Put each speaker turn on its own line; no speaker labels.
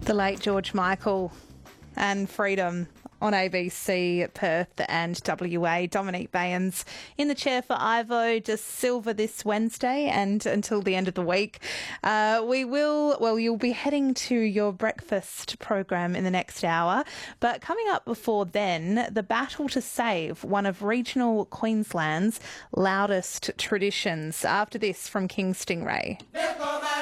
The late George Michael and Freedom on ABC, Perth and WA. Dominique Bayens in the chair for Ivo de Silva this Wednesday and until the end of the week. You'll be heading to your breakfast program in the next hour, but coming up before then, the battle to save one of regional Queensland's loudest traditions. After this from King Stingray.